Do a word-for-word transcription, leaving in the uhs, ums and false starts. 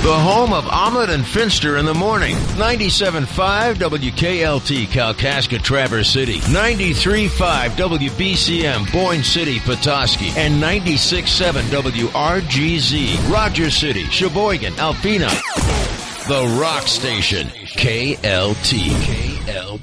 The home of Omelet and Finster in the morning. ninety-seven point five W K L T Kalkaska Traverse City. ninety-three point five W B C M Boyne City Petoskey. And ninety-six point seven W R G Z Rogers City, Sheboygan, Alpena. The Rock Station. K L T. K L T.